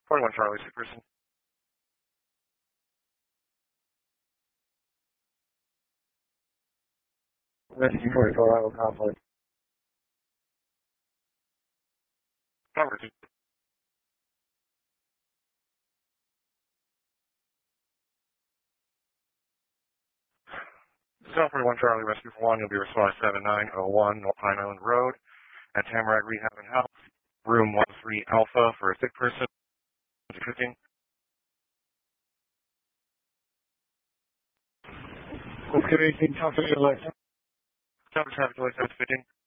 41 Charlie, sick person. Rescue 44, Iowa conflict. Cover 2. South 41 Charlie, rescue for 1, you'll be responding 7901 North Pine Island Road at Tamarack Rehab and Health, room 13 Alpha for a sick person. 15. Let's get 18, talk to the license. Cover traffic delay 715.